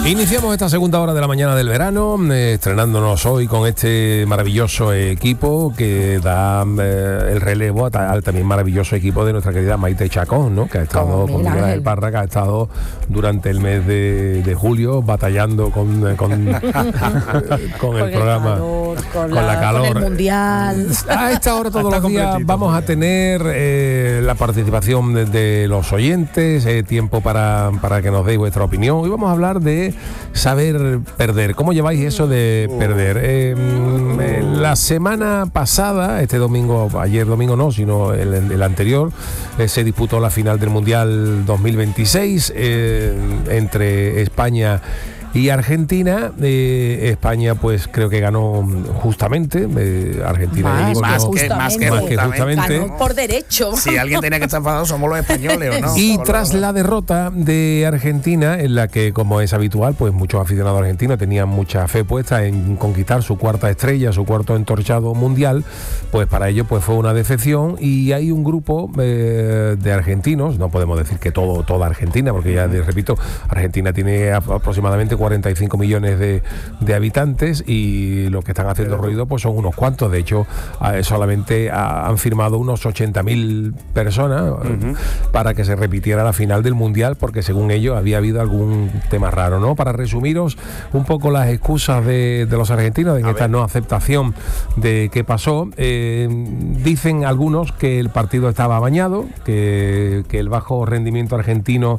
Iniciamos esta segunda hora de la mañana del verano, estrenándonos hoy con este maravilloso equipo que da el relevo al también maravilloso equipo de nuestra querida Maite Chacón, ¿no? Que ha estado con Miguel Ángel Parra, que ha estado durante el mes de julio batallando con el programa, con la calor, con el mundial. A esta hora todos los días vamos a tener la participación de los oyentes, tiempo para que nos deis vuestra opinión. Hoy vamos a hablar de saber perder. ¿Cómo lleváis eso de perder? La semana pasada, ayer domingo no, sino el anterior, se disputó la final del Mundial 2026 entre España y Argentina. España pues creo que ganó justamente, Argentina más que justamente ganó por derecho. Si alguien tenía que estar enfadado somos los españoles, ¿o no? Y tras la derrota de Argentina, en la que, como es habitual, pues muchos aficionados argentinos tenían mucha fe puesta en conquistar su cuarta estrella, su cuarto entorchado mundial, pues para ello pues fue una decepción. Y hay un grupo de argentinos, no podemos decir que toda Argentina, porque ya repito, Argentina tiene aproximadamente 45 millones de habitantes y lo que están haciendo ruido pues son unos cuantos. De hecho, solamente han firmado unos 80.000 personas para que se repitiera la final del Mundial, porque según ellos había habido algún tema raro, ¿no? Para resumiros un poco las excusas de los argentinos en esta no aceptación de qué pasó, dicen algunos que el partido estaba amañado, que el bajo rendimiento argentino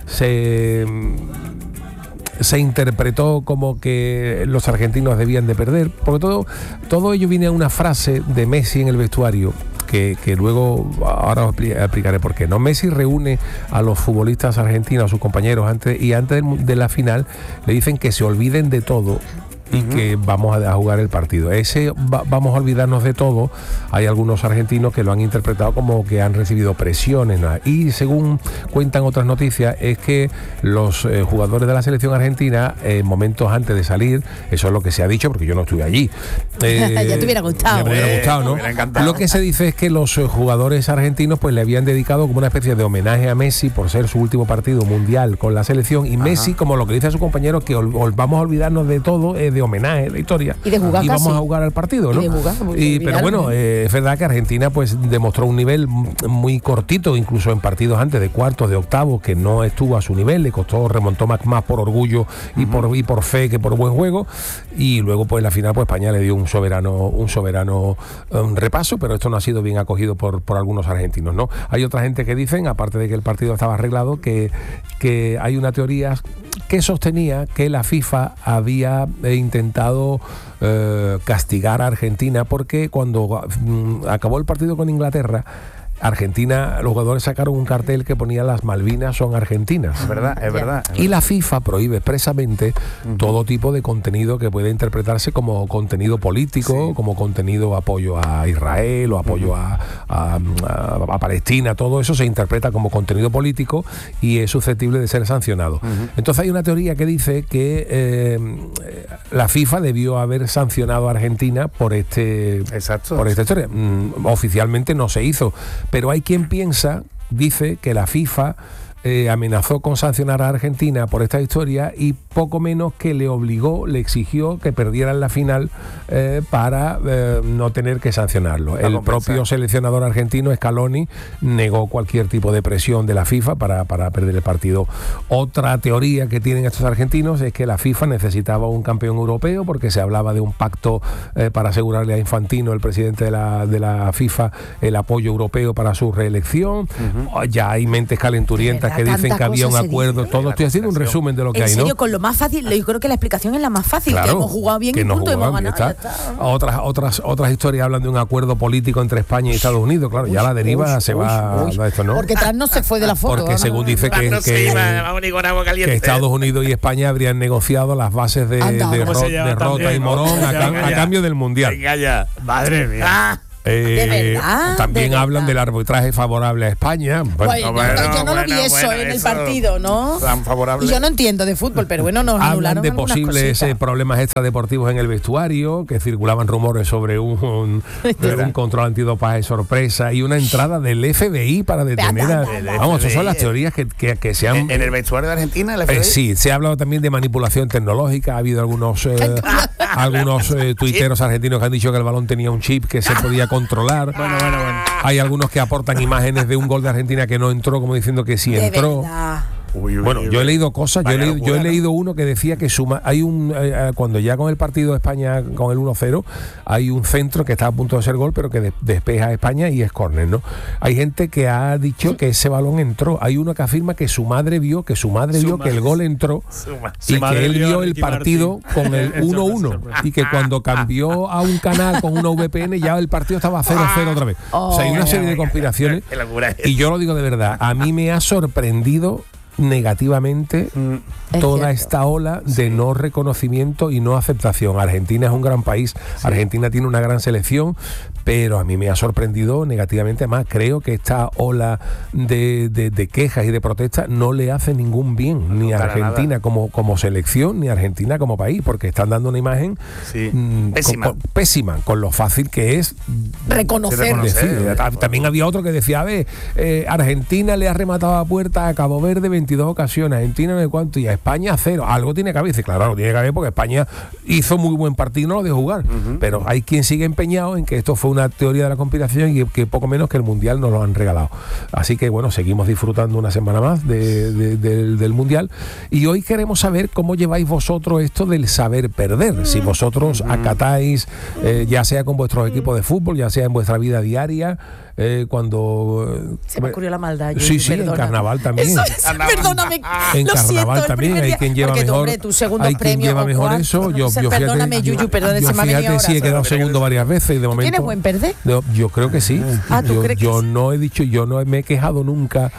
se interpretó como que los argentinos debían de perder, porque todo ello viene a una frase de Messi en el vestuario, que luego ahora os explicaré por qué. ¿No? Messi reúne a los futbolistas argentinos, a sus compañeros, antes de la final, le dicen que se olviden de todo y que vamos a jugar el partido. Vamos a olvidarnos de todo. Hay algunos argentinos que lo han interpretado como que han recibido presiones, ¿no? Y según cuentan otras noticias, es que los jugadores de la selección argentina, momentos antes de salir, eso es lo que se ha dicho, porque yo no estuve allí. Ya te hubiera gustado. Me hubiera gustado, ¿no? Lo que se dice es que los jugadores argentinos pues le habían dedicado como una especie de homenaje a Messi por ser su último partido mundial con la selección, y Messi, como lo que dice a su compañero, que vamos a olvidarnos de todo, de homenaje, de historia, y de jugar, y vamos a jugar al partido, ¿no? Pero bueno, es verdad que Argentina pues demostró un nivel muy cortito, incluso en partidos antes de cuartos, de octavos, que no estuvo a su nivel, le costó, remontó más por orgullo y por fe que por buen juego, y luego pues la final pues España le dio un soberano repaso, pero esto no ha sido bien acogido por algunos argentinos, ¿no? Hay otra gente que dicen, aparte de que el partido estaba arreglado, que hay una teoría que sostenía que la FIFA había intentado castigar a Argentina, porque cuando acabó el partido con Inglaterra, Argentina, los jugadores sacaron un cartel que ponía las Malvinas son argentinas. Es verdad. Y la FIFA prohíbe expresamente todo tipo de contenido que puede interpretarse como contenido político, como contenido apoyo a Israel o apoyo a Palestina. Todo eso se interpreta como contenido político y es susceptible de ser sancionado. Entonces hay una teoría que dice que la FIFA debió haber sancionado a Argentina por esta historia. Oficialmente no se hizo, pero hay quien dice que la FIFA amenazó con sancionar a Argentina por esta historia, y poco menos que le exigió que perdieran la final para no tener que sancionarlo. El propio seleccionador argentino, Scaloni, negó cualquier tipo de presión de la FIFA para perder el partido. Otra teoría que tienen estos argentinos es que la FIFA necesitaba un campeón europeo, porque se hablaba de un pacto para asegurarle a Infantino, el presidente de la FIFA, el apoyo europeo para su reelección. Ya hay mentes calenturientas que dicen que había un acuerdo. Todo estoy haciendo un resumen de lo que hay, ¿no? En serio, con lo más fácil, yo creo que la explicación es la más fácil, claro, que hemos jugado bien y punto, hemos ganado. Ya está. Otras historias hablan de un acuerdo político entre España y Estados Unidos. Claro, ya la deriva se va a esto, ¿no? Porque Trump no se fue de la foto. Porque según dice que Estados Unidos y España habrían negociado las bases de Rota y Morón a cambio del Mundial. Venga ya, madre mía. También hablan del arbitraje favorable a España. Yo no lo vi eso en el partido, ¿no? Tan favorable. Y yo no entiendo de fútbol, pero bueno, nos anularon de posibles problemas extradeportivos en el vestuario, que circulaban rumores sobre un control antidopaje sorpresa y una entrada del FBI para detener a... Vamos, esas son las teorías que se han... ¿En el vestuario de Argentina? ¿El FBI? Sí, se ha hablado también de manipulación tecnológica. Ha habido algunos tuiteros argentinos que han dicho que el balón tenía un chip que se podía controlar. Bueno. Hay algunos que aportan imágenes de un gol de Argentina que no entró, como diciendo que sí entró. Yo he leído cosas, yo he leído uno que decía que cuando ya con el partido de España con el 1-0 hay un centro que está a punto de ser gol pero que despeja a España y es córner, ¿no? Hay gente que ha dicho que ese balón entró, hay uno que afirma que su madre vio que el gol entró y que él vio el partido con el 1-1 y que cuando cambió a un canal con una VPN ya el partido estaba 0-0 otra vez. O sea, hay una serie de conspiraciones y yo lo digo de verdad, a mí me ha sorprendido negativamente toda esta ola de no reconocimiento y no aceptación. Argentina es un gran país, Argentina tiene una gran selección, pero a mí me ha sorprendido negativamente. Además, creo que esta ola de quejas y de protestas no le hace ningún bien ni a Argentina como selección, ni a Argentina como país, porque están dando una imagen pésima con lo fácil que es reconocer. También había otro que decía, Argentina le ha rematado a puerta a Cabo Verde 22 ocasiones, Argentina no sé cuánto, y a España 0. Algo tiene que haber. Dice, claro, algo tiene que haber porque España hizo muy buen partido y no lo dejó jugar. Pero hay quien sigue empeñado en que esto fue una teoría de la conspiración y que poco menos que el Mundial nos lo han regalado. Así que bueno, seguimos disfrutando una semana más del Mundial. Y hoy queremos saber cómo lleváis vosotros esto del saber perder. Si vosotros acatáis, ya sea con vuestros equipos de fútbol, ya sea en vuestra vida diaria, cuando... Se me ocurrió la maldad. Sí, perdona. En carnaval también. Perdóname. En carnaval también hay quien lleva mejor. Hay quien lleva mejor eso. Perdóname, Yuyu, fíjate si he quedado segundo varias veces y de momento. ¿Tienes buen perder? Yo creo que sí. Yo no he dicho, yo no me he quejado nunca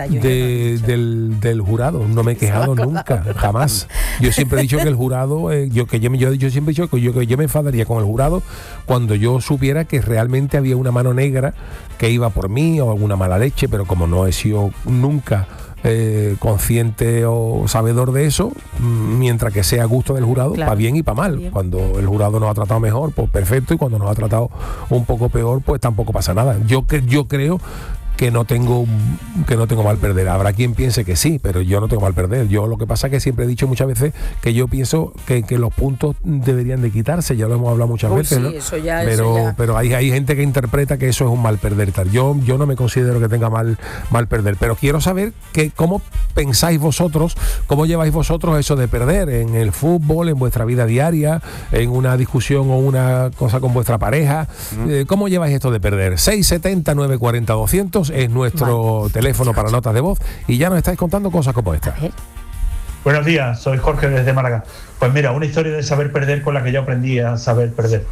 del jurado. No me he quejado nunca, jamás. Yo siempre he dicho que el jurado, yo siempre he dicho que yo me enfadaría con el jurado cuando yo supiera que realmente había una mano negra que iba por mí o alguna mala leche, pero como no he sido nunca consciente o sabedor de eso, mientras que sea a gusto del jurado, para bien y para mal. Bien. Cuando el jurado nos ha tratado mejor, pues perfecto, y cuando nos ha tratado un poco peor, pues tampoco pasa nada. Yo creo que no tengo mal perder. Habrá quien piense que sí, pero yo no tengo mal perder. Yo lo que pasa es que siempre he dicho muchas veces que yo pienso que los puntos deberían de quitarse, ya lo hemos hablado muchas veces, ¿no? Pero hay gente que interpreta que eso es un mal perder y tal. Yo no me considero que tenga mal perder, pero quiero saber cómo pensáis vosotros, cómo lleváis vosotros eso de perder en el fútbol, en vuestra vida diaria, en una discusión o una cosa con vuestra pareja. ¿Cómo lleváis esto de perder? 670 940 200 es nuestro teléfono para notas de voz y ya nos estáis contando cosas como esta. Buenos días, soy Jorge desde Málaga. Pues mira, una historia de saber perder con la que yo aprendí a saber perder.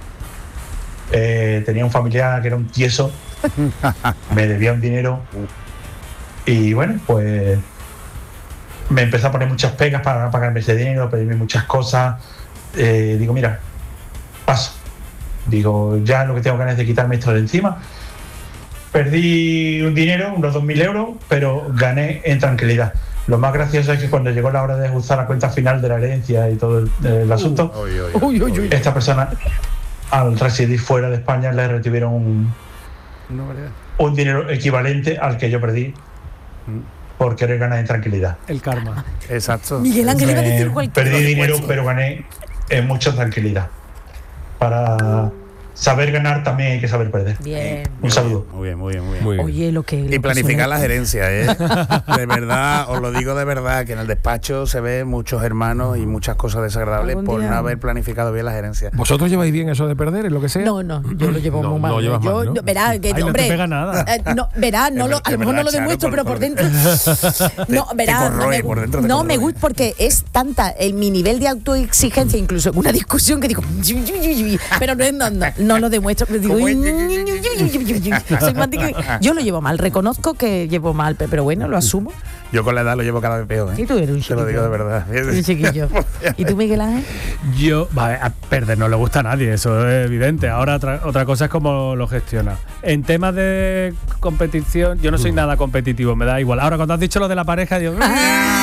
Tenía un familiar que era un tieso, me debía un dinero y bueno, pues me empezó a poner muchas pegas para pagarme ese dinero, a pedirme muchas cosas. Digo, mira, paso. Digo, ya lo que tengo ganas es de quitarme esto de encima. Perdí un dinero, unos 2.000 euros, pero gané en tranquilidad. Lo más gracioso es que cuando llegó la hora de ajustar la cuenta final de la herencia y todo el asunto, esta persona, al residir fuera de España, le retuvieron un dinero equivalente al que yo perdí por querer ganar en tranquilidad. El karma. Exacto. Miguel Ángel iba a decir cualquier Perdí dinero, pero gané en mucha tranquilidad. Para saber ganar también hay que saber perder. Bien. Un saludo. Muy bien. Oye, Y planificar las herencias, De verdad, os lo digo de verdad, que en el despacho se ven muchos hermanos y muchas cosas desagradables por no haber planificado bien las herencias. ¿Vosotros lleváis bien eso de perder, en lo que sea? No, yo lo llevo muy mal. Yo, mal, ¿no? Verá, que hombre, no te pega nada. A lo mejor no lo demuestro, pero por dentro. No, verá, no me gusta porque es tanta mi nivel de autoexigencia, incluso en una discusión que digo, pero no lo demuestro, pero digo, Soy más yo lo llevo mal, reconozco que llevo mal, pero bueno, lo asumo. Yo con la edad lo llevo cada vez peor, ¿eh? Y tú eres un chiquillo. Te lo digo de verdad. Un chiquillo. ¿Y tú, Miguel Ángel? Yo, a perder no le gusta a nadie, eso es evidente. Ahora otra cosa es cómo lo gestiona. En temas de competición, yo no soy nada competitivo, me da igual. Ahora, cuando has dicho lo de la pareja, digo, claro,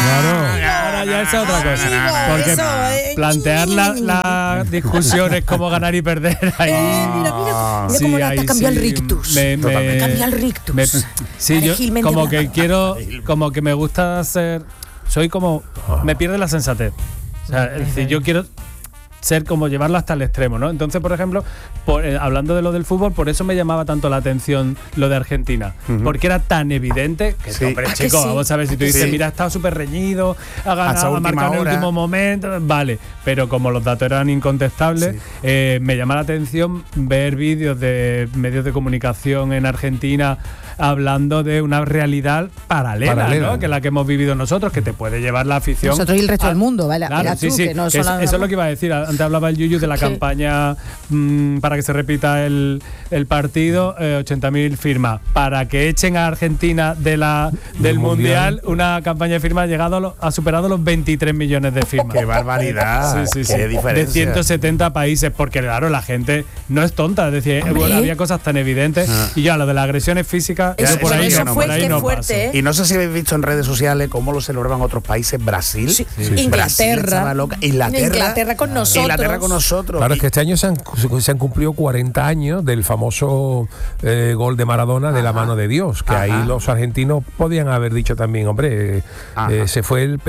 ahora ya es otra cosa. Porque plantear las discusiones como ganar y perder ahí. Mira cómo te cambia el rictus. Cambia el rictus. Sí, yo como que quiero, como que me gusta ser, soy como, me pierde la sensatez. O sea, es decir, yo quiero ser como llevarlo hasta el extremo, ¿no? Entonces, por ejemplo, hablando de lo del fútbol, por eso me llamaba tanto la atención lo de Argentina, porque era tan evidente que, hombre, chico, vamos a ver, si tú dices, mira, ha estado súper reñido, ha ganado, ha marcado en el último momento, vale, pero como los datos eran incontestables, me llama la atención ver vídeos de medios de comunicación en Argentina hablando de una realidad paralela, ¿no? Que la que hemos vivido nosotros, que te puede llevar la afición. Nosotros y el resto del mundo, ¿vale? Claro, que no eso es lo que iba a decir. Antes hablaba el Yuyu de la campaña para que se repita el partido, 80.000 firmas. Para que echen a Argentina del Mundial, una campaña de firmas ha superado los 23 millones de firmas. ¡Qué barbaridad! Sí. Qué diferencia. De 170 países, porque claro, la gente no es tonta. Es decir, había cosas tan evidentes. Y ya, lo de las agresiones físicas, por ahí no pasa. Y no sé si habéis visto en redes sociales cómo lo celebran otros países. Brasil, Inglaterra. Inglaterra con nosotros. Inglaterra con nosotros. Claro, es que este año se han cumplido 40 años del famoso gol de Maradona de la mano de Dios, que ahí los argentinos podían haber dicho también, hombre, se fue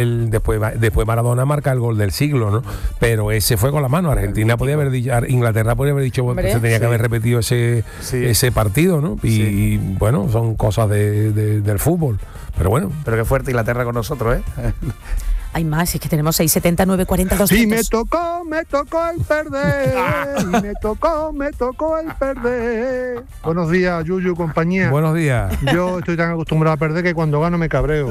después Maradona marca el gol del siglo, ¿no? Pero ese fue con la mano. Argentina podía haber dicho, Inglaterra podía haber dicho, hombre, se tenía que haber repetido ese partido, ¿no? Y bueno, son cosas del fútbol. Pero bueno. Pero qué fuerte Inglaterra con nosotros, ¿eh? Hay más, es que tenemos 670 940 200. Y me tocó el perder. Y me tocó el perder. Buenos días, Yuyu, compañía. Buenos días. Yo estoy tan acostumbrado a perder que cuando gano me cabreo.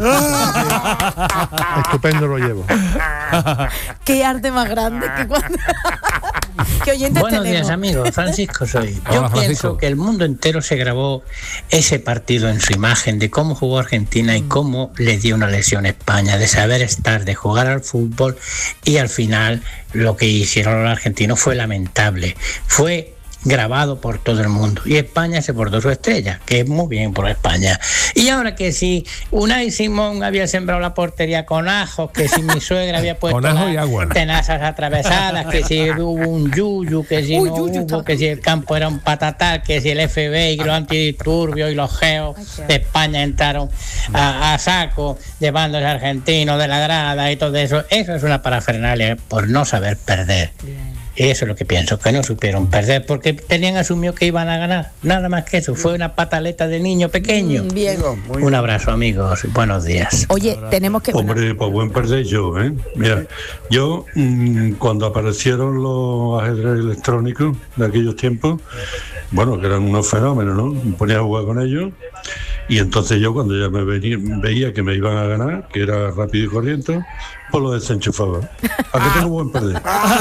Estupendo lo llevo. Qué arte más grande que cuando... ¿Qué oyentes Buenos tenemos? días, amigos. Francisco soy. Yo Hola, pienso Francisco. que el mundo entero se grabó ese partido en su imagen de cómo jugó Argentina y cómo le dio una lesión a España, de saber estar, de jugar al fútbol, y al final lo que hicieron los argentinos fue lamentable. Fue grabado por todo el mundo y España se portó su estrella, que es muy bien por España. Y ahora que si Unai Simón había sembrado la portería con ajos, que si mi suegra había puesto las tenazas atravesadas, que si hubo un yuyu, que si no hubo, que si el campo era un patatal, que si el FBI, los antidisturbios y los geos de España entraron a saco llevándose a argentinos de la grada y todo eso es una parafernalia por no saber perder. Eso es lo que pienso, que no supieron perder porque tenían asumido que iban a ganar. Nada más que eso, fue una pataleta de niño pequeño. Bien. Un abrazo, amigos, buenos días. Oye, tenemos que... Hombre, pues buen perder yo, ¿eh? Mira, yo cuando aparecieron los ajedrez electrónicos de aquellos tiempos, bueno, que eran unos fenómenos, ¿no? Me ponía a jugar con ellos. Y entonces yo cuando ya veía que me iban a ganar, que era rápido y corriente, pues lo desenchufaba. ¿A qué tengo buen perder?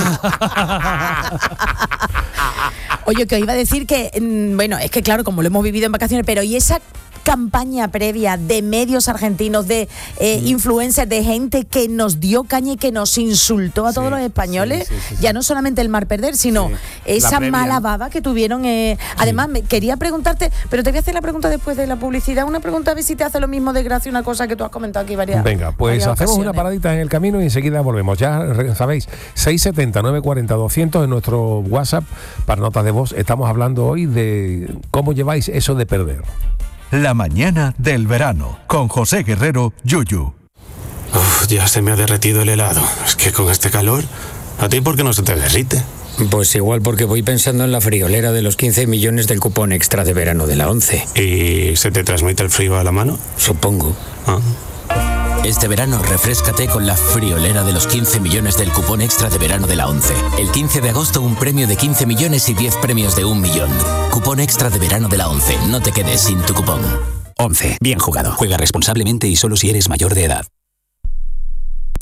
Oye, que iba a decir que, bueno, es que claro, como lo hemos vivido en vacaciones, pero ¿y esa campaña previa de medios argentinos, de influencers, de gente que nos dio caña y que nos insultó a todos los españoles? Ya no solamente el mal perder, sino esa mala baba que tuvieron. Además, quería preguntarte, pero te voy a hacer la pregunta después de la publicidad, una pregunta a ver si te hace lo mismo de gracia una cosa que tú has comentado aquí varias. Venga, pues hacemos una paradita en el camino y enseguida volvemos. Ya sabéis, 670 940 200 en nuestro WhatsApp para notas de voz. Estamos hablando hoy de cómo lleváis eso de perder. La mañana del verano, con José Guerrero, Yuyu. Ya se me ha derretido el helado. Es que con este calor, ¿a ti por qué no se te derrite? Pues igual porque voy pensando en la friolera de los 15 millones del cupón extra de verano de la 11. ¿Y se te transmite el frío a la mano? Supongo. Este verano refréscate con la friolera de los 15 millones del cupón extra de verano de la 11. El 15 de agosto un premio de 15 millones y 10 premios de 1 millón. Cupón extra de verano de la 11. No te quedes sin tu cupón. 11. Bien jugado. Juega responsablemente y solo si eres mayor de edad.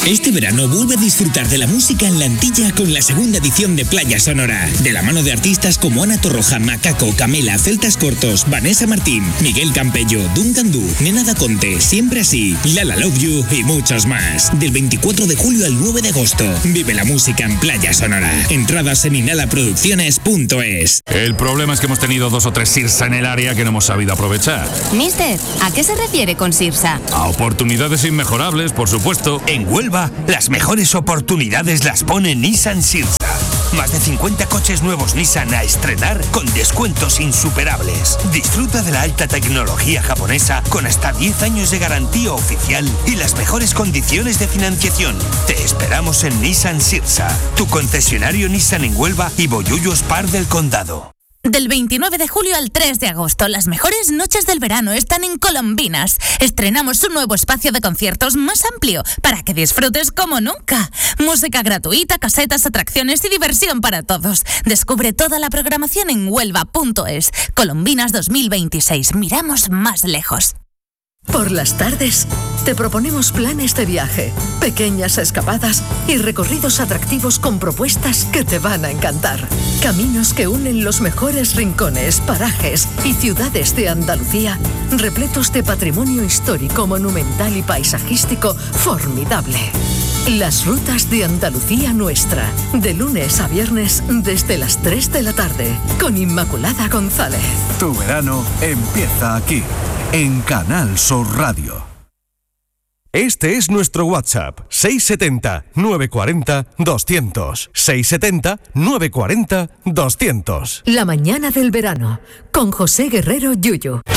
Este verano vuelve a disfrutar de la música en la Antilla con la segunda edición de Playa Sonora. De la mano de artistas como Ana Torroja, Macaco, Camela, Celtas Cortos, Vanessa Martín, Miguel Campello, Duncan Du, Nena Da Conte, Siempre Así, Lala Love You y muchos más. Del 24 de julio al 9 de agosto. Vive la música en Playa Sonora. Entradas en inhalaproducciones.es. El problema es que hemos tenido 2 o 3 Sirsa en el área que no hemos sabido aprovechar. Mister, ¿a qué se refiere con Sirsa? A oportunidades inmejorables, por supuesto. En Huelva, las mejores oportunidades las pone Nissan Sirsa. Más de 50 coches nuevos Nissan a estrenar con descuentos insuperables. Disfruta de la alta tecnología japonesa con hasta 10 años de garantía oficial y las mejores condiciones de financiación. Te esperamos en Nissan Sirsa, tu concesionario Nissan en Huelva y Bollullos Par del Condado. Del 29 de julio al 3 de agosto, las mejores noches del verano están en Colombinas. Estrenamos un nuevo espacio de conciertos más amplio para que disfrutes como nunca. Música gratuita, casetas, atracciones y diversión para todos. Descubre toda la programación en huelva.es. Colombinas 2026. Miramos más lejos. Por las tardes, te proponemos planes de viaje, pequeñas escapadas y recorridos atractivos con propuestas que te van a encantar. Caminos que unen los mejores rincones, parajes y ciudades de Andalucía, repletos de patrimonio histórico, monumental y paisajístico formidable. Las rutas de Andalucía Nuestra, de lunes a viernes desde las 3 de la tarde, con Inmaculada González. Tu verano empieza aquí, en Canal Sur Radio. Este es nuestro WhatsApp, 670-940-200. 670-940-200. La mañana del verano, con José Guerrero Yuyu.